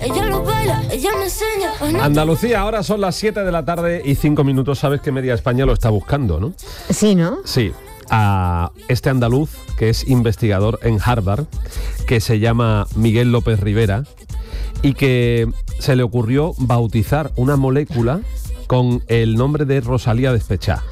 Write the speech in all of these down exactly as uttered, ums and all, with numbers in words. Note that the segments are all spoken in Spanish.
ella lo baila, ella me enseña. Andalucía, ahora son las siete de la tarde y cinco minutos. Sabes que Media España lo está buscando, ¿no? Sí, ¿no? Sí. A este andaluz que es investigador en Harvard, que se llama Miguel López Rivera, y que se le ocurrió bautizar una molécula con el nombre de Rosalía Despechá.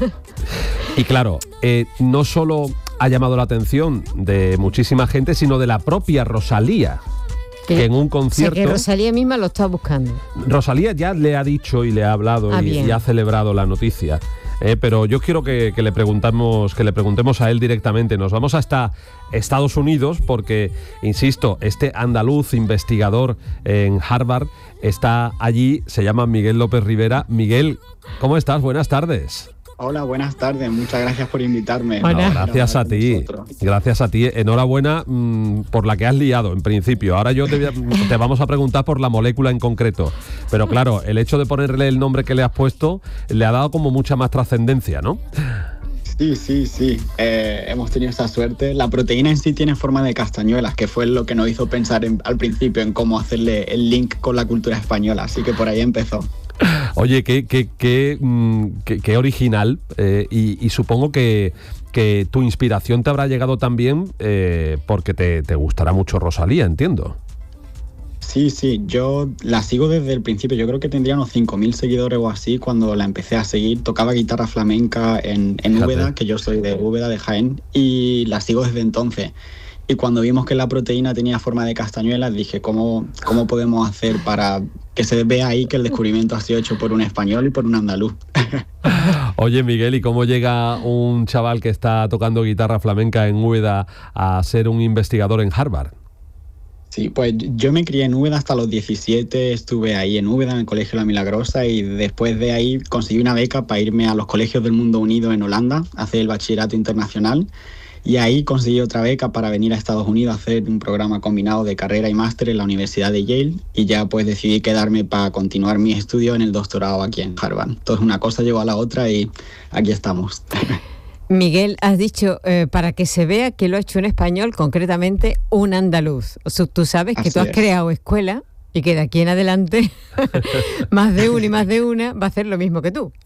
Y claro, eh, no solo ha llamado la atención de muchísima gente, sino de la propia Rosalía, que, que en un concierto... O sea, que Rosalía misma lo está buscando. Rosalía ya le ha dicho y le ha hablado ah, y, y ha celebrado la noticia. Eh, pero yo quiero que, que le preguntamos, que le preguntemos a él directamente. Nos vamos hasta Estados Unidos porque, insisto, este andaluz investigador en Harvard está allí, se llama Miguel López Rivera. Miguel, ¿cómo estás? Buenas tardes. Hola, buenas tardes. Muchas gracias por invitarme. No, gracias a ti. Gracias a ti. Enhorabuena mmm, por la que has liado, en principio. Ahora yo te, voy a, te vamos a preguntar por la molécula en concreto. Pero claro, el hecho de ponerle el nombre que le has puesto le ha dado como mucha más trascendencia, ¿no? Sí, sí, sí. Eh, hemos tenido esa suerte. La proteína en sí tiene forma de castañuelas, que fue lo que nos hizo pensar en, al principio en cómo hacerle el link con la cultura española. Así que por ahí empezó. Oye, qué, qué, qué, qué, qué original eh, y, y supongo que, que tu inspiración te habrá llegado también eh, porque te, te gustará mucho Rosalía, entiendo. Sí, sí, yo la sigo desde el principio. Yo creo que tendría unos cinco mil seguidores o así cuando la empecé a seguir. Tocaba guitarra flamenca en, en Úbeda, que yo soy de Úbeda, de Jaén, y la sigo desde entonces. Y cuando vimos que la proteína tenía forma de castañuelas, dije, ¿cómo, cómo podemos hacer para que se vea ahí que el descubrimiento ha sido hecho por un español y por un andaluz? Oye, Miguel, ¿y cómo llega un chaval que está tocando guitarra flamenca en Úbeda a ser un investigador en Harvard? Sí, pues yo me crié en Úbeda hasta los diecisiete, estuve ahí en Úbeda, en el Colegio La Milagrosa, y después de ahí conseguí una beca para irme a los colegios del mundo unido en Holanda, a hacer el bachillerato internacional. Y ahí conseguí otra beca para venir a Estados Unidos a hacer un programa combinado de carrera y máster en la Universidad de Yale, y ya pues decidí quedarme para continuar mis estudios en el doctorado aquí en Harvard. Entonces una cosa llevó a la otra y aquí estamos. Miguel, has dicho eh, para que se vea que lo ha hecho un español, concretamente un andaluz. O sea, tú sabes que Así tú has es. creado escuela y que de aquí en adelante más de uno y más de una va a hacer lo mismo que tú.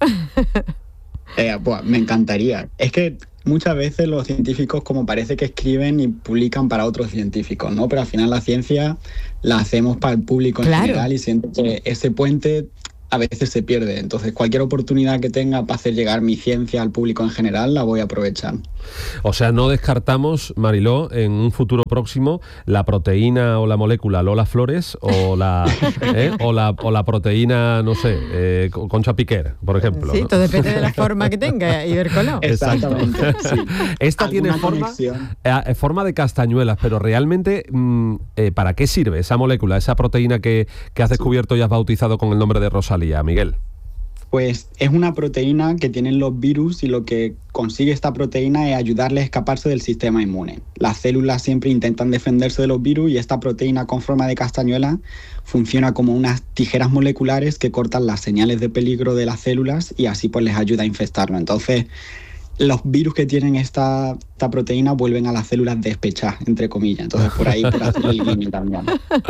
Eh, pues, me encantaría. Es que muchas veces los científicos como parece que escriben y publican para otros científicos, ¿no? Pero al final la ciencia la hacemos para el público en Claro. general, y siento que ese puente a veces se pierde. Entonces cualquier oportunidad que tenga para hacer llegar mi ciencia al público en general la voy a aprovechar. O sea, no descartamos, Mariló, en un futuro próximo la proteína o la molécula Lola Flores o la ¿eh? o la, o la proteína, no sé, eh, Concha Piquer, por ejemplo. Sí, ¿no? todo depende de la forma que tenga, Ibercoló. Exactamente, sí. Esta tiene ¿Alguna forma, conexión? eh, forma de castañuelas, pero realmente, mm, eh, ¿para qué sirve esa molécula, esa proteína que, que has descubierto y has bautizado con el nombre de Rosalía, Miguel? Pues es una proteína que tienen los virus, y lo que consigue esta proteína es ayudarles a escaparse del sistema inmune. Las células siempre intentan defenderse de los virus, y esta proteína con forma de castañuela funciona como unas tijeras moleculares que cortan las señales de peligro de las células y así pues les ayuda a infestarlo. Entonces, los virus que tienen esta, esta proteína vuelven a las células despechadas, entre comillas. Entonces, por ahí, por hacer el guiño también.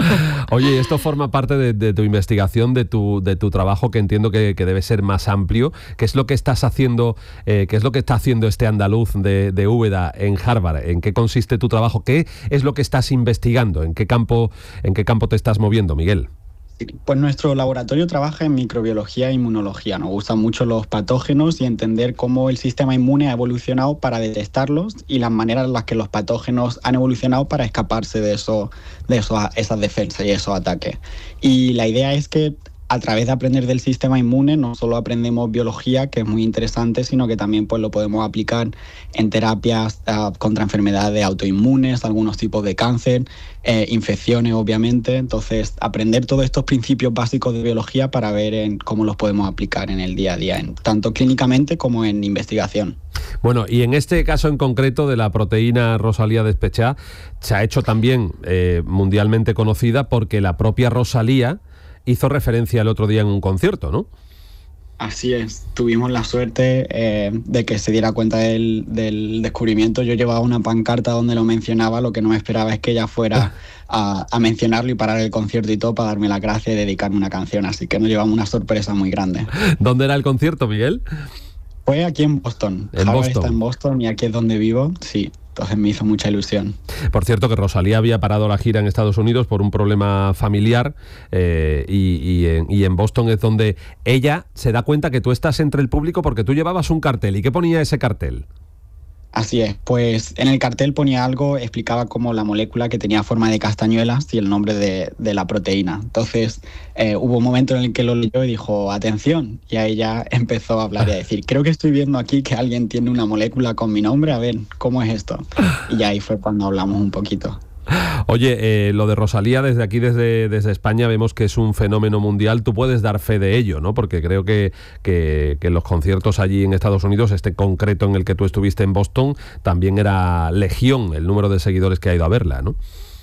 Oye, esto forma parte de, de tu investigación, de tu, de tu trabajo, que entiendo que, que debe ser más amplio. ¿Qué es lo que estás haciendo, eh, qué es lo que está haciendo este andaluz de, de Úbeda en Harvard? ¿En qué consiste tu trabajo? ¿Qué es lo que estás investigando? ¿En qué campo, en qué campo te estás moviendo, Miguel? Pues nuestro laboratorio trabaja en microbiología e inmunología. Nos gustan mucho los patógenos y entender cómo el sistema inmune ha evolucionado para detectarlos, y las maneras en las que los patógenos han evolucionado para escaparse de, eso, de eso, esas defensas y esos ataques. Y la idea es que a través de aprender del sistema inmune no solo aprendemos biología, que es muy interesante, sino que también pues lo podemos aplicar en terapias uh, contra enfermedades autoinmunes, algunos tipos de cáncer, eh, infecciones obviamente. Entonces, aprender todos estos principios básicos de biología para ver en cómo los podemos aplicar en el día a día, en, tanto clínicamente como en investigación. Bueno, y en este caso en concreto de la proteína Rosalía Despechá, se ha hecho también eh, mundialmente conocida porque la propia Rosalía hizo referencia el otro día en un concierto, ¿no? Así es, tuvimos la suerte eh, de que se diera cuenta del, del descubrimiento. Yo llevaba una pancarta donde lo mencionaba, lo que no me esperaba es que ella fuera a, a mencionarlo y parar el concierto y todo para darme la gracia y dedicarme una canción, así que nos llevamos una sorpresa muy grande. ¿Dónde era el concierto, Miguel? Fue aquí en Boston. En Harvard Boston. está en Boston y aquí es donde vivo, sí. Entonces me hizo mucha ilusión. Por cierto, que Rosalía había parado la gira en Estados Unidos por un problema familiar eh, y, y, en, y en Boston es donde ella se da cuenta que tú estás entre el público porque tú llevabas un cartel. ¿Y qué ponía ese cartel? Así es, pues en el cartel ponía algo, explicaba como la molécula que tenía forma de castañuelas y el nombre de, de la proteína. Entonces eh, hubo un momento en el que lo leyó y dijo, atención, y ahí ya empezó a hablar y a decir, creo que estoy viendo aquí que alguien tiene una molécula con mi nombre, a ver, ¿cómo es esto? Y ya ahí fue cuando hablamos un poquito. Oye, eh, lo de Rosalía, desde aquí, desde, desde España, vemos que es un fenómeno mundial. Tú puedes dar fe de ello, ¿no? Porque creo que, que, que los conciertos allí en Estados Unidos, este concreto en el que tú estuviste en Boston, también era legión el número de seguidores que ha ido a verla, ¿no?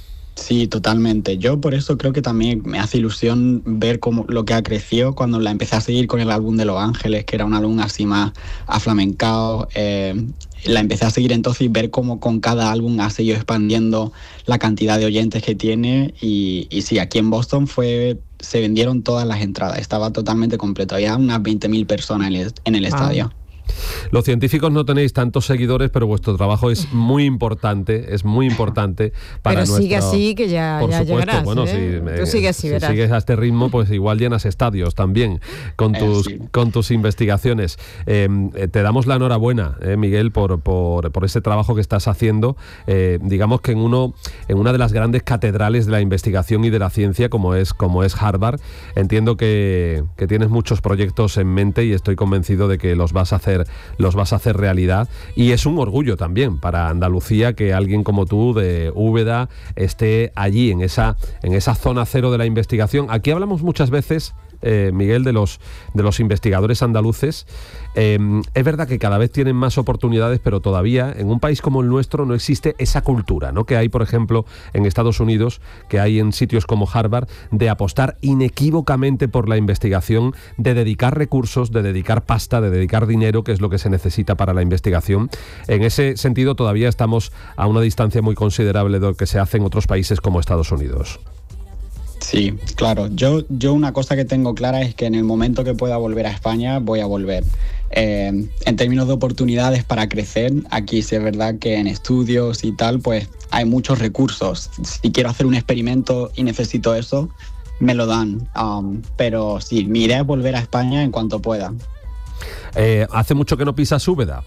Sí, totalmente. Yo por eso creo que también me hace ilusión ver cómo lo que ha crecido cuando la empecé a seguir con el álbum de Los Ángeles, que era un álbum así más aflamencado. Eh, la empecé a seguir entonces y ver cómo con cada álbum ha seguido expandiendo la cantidad de oyentes que tiene. Y, y sí, aquí en Boston fue se vendieron todas las entradas, estaba totalmente completo. Había unas veinte mil personas en el, en el estadio. Los científicos no tenéis tantos seguidores, pero vuestro trabajo es muy importante, es muy importante para Pero nuestro... sigue así que ya, Por ya supuesto, llegarás. bueno, ¿eh? si, Tú sigue así, si verás. sigues a este ritmo, pues igual llenas estadios también con tus, Eh, sí. con tus investigaciones. Eh, eh, te damos la enhorabuena, eh, Miguel, por, por, por ese trabajo que estás haciendo, eh, digamos que en uno en una de las grandes catedrales de la investigación y de la ciencia como es, como es Harvard. Entiendo que, que tienes muchos proyectos en mente y estoy convencido de que los vas a hacer, los vas a hacer realidad, y es un orgullo también para Andalucía que alguien como tú de Úbeda esté allí en esa, en esa zona cero de la investigación. Aquí hablamos muchas veces, eh, Miguel, de los, de los investigadores andaluces. Eh, es verdad que cada vez tienen más oportunidades, pero todavía en un país como el nuestro no existe esa cultura, ¿no? Que hay, por ejemplo, en Estados Unidos, que hay en sitios como Harvard, de apostar inequívocamente por la investigación, de dedicar recursos, de dedicar pasta, de dedicar dinero, que es lo que se necesita para la investigación. En ese sentido, todavía estamos a una distancia muy considerable de lo que se hace en otros países como Estados Unidos. Sí, claro. Yo, yo una cosa que tengo clara es que en el momento que pueda volver a España, voy a volver. Eh, en términos de oportunidades para crecer, aquí sí es verdad que en estudios y tal, pues hay muchos recursos. Si quiero hacer un experimento y necesito eso, me lo dan. Um, pero sí, mi idea es volver a España en cuanto pueda. Eh, ¿Hace mucho que no pisas Úbeda?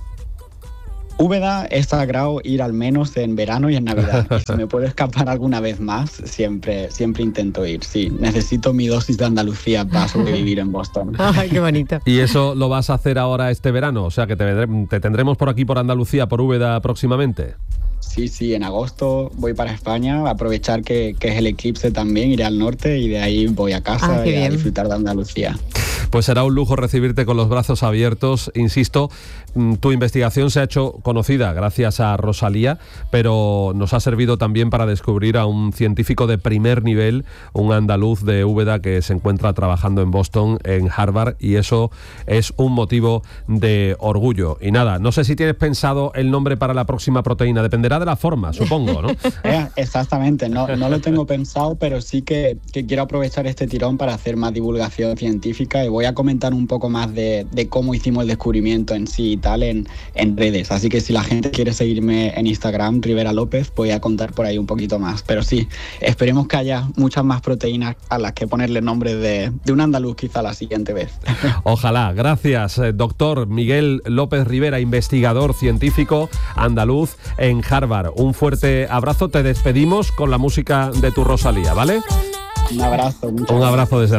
Úbeda es sagrado ir al menos en verano y en Navidad. Y si me puedo escapar alguna vez más, siempre, siempre intento ir. Sí, necesito mi dosis de Andalucía para sobrevivir en Boston. Ay, qué bonito. ¿Y eso lo vas a hacer ahora este verano? O sea, que te, vendré- te tendremos por aquí, por Andalucía, por Úbeda próximamente. Sí, sí, en agosto voy para España, a aprovechar que, que es el eclipse también, iré al norte y de ahí voy a casa Ah, qué y a bien. disfrutar de Andalucía. Pues será un lujo recibirte con los brazos abiertos. Insisto, mm, tu investigación se ha hecho conocida gracias a Rosalía, pero nos ha servido también para descubrir a un científico de primer nivel, un andaluz de Úbeda que se encuentra trabajando en Boston, en Harvard, y eso es un motivo de orgullo. Y nada, no sé si tienes pensado el nombre para la próxima proteína, dependerá de la forma, supongo, ¿no? Eh, exactamente, no, no lo tengo pensado, pero sí que, que quiero aprovechar este tirón para hacer más divulgación científica y voy a comentar un poco más de, de cómo hicimos el descubrimiento en sí y tal en, en redes. Así que si la gente quiere seguirme en Instagram, Rivera López, voy a contar por ahí un poquito más. Pero sí, esperemos que haya muchas más proteínas a las que ponerle nombre de, de un andaluz quizá la siguiente vez. Ojalá. Gracias, eh, doctor Miguel López Rivera, investigador científico andaluz en Harvard. Un fuerte abrazo. Te despedimos con la música de tu Rosalía, ¿vale? Un abrazo. muchas Un gracias. abrazo desde